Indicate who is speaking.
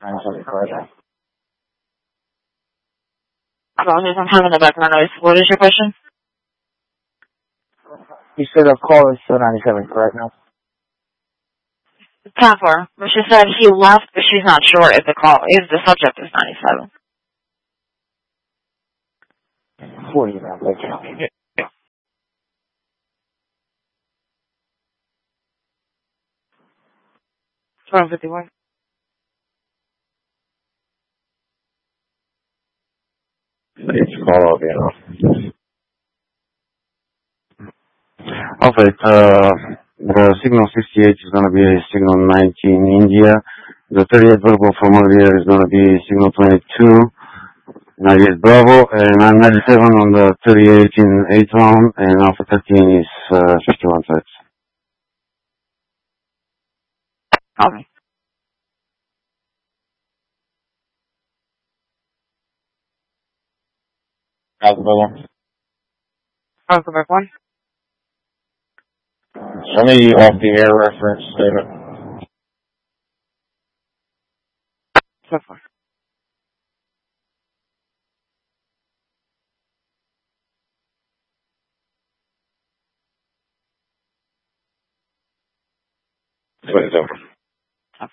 Speaker 1: correct now.
Speaker 2: Apologies, I'm having a background noise. What is your question?
Speaker 1: You said the call is still 97, correct now?
Speaker 2: Time for her. But she said he left, but she's not sure if the subject is 97.
Speaker 1: 40 now, thank you.
Speaker 2: 12:51.
Speaker 3: It's call again. Okay, the signal 68 is going to be signal 19 India. The 38 verbal from earlier is going to be signal 22, 98 Bravo, and I'm 97 on the 38 in 8 round, and Alpha 13 is 51 threats.
Speaker 2: Okay.
Speaker 4: Alpha 1.
Speaker 2: Alpha 1.
Speaker 4: Send me off the air reference statement.
Speaker 2: So far.
Speaker 4: It's over.